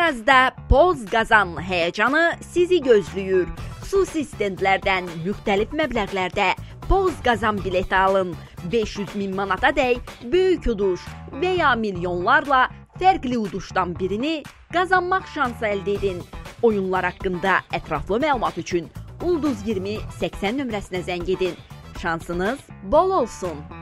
Arazda Poz Qazan həyəcanı sizi gözləyir. Xüsusi stendlərdən müxtəlif məbləğlərdə Poz Qazan bileti alın. 500.000 manata dək böyük uduş və ya milyonlarla fərqli uduşdan birini qazanmaq şansı əldə edin. Oyunlar haqqında ətraflı məlumat üçün Ulduz 20 80 nömrəsinə zəng edin. Şansınız bol olsun.